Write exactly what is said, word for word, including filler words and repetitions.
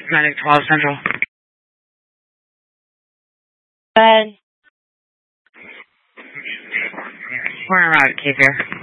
Medic twelve Central. Go ahead. We're en route, Cape Fear.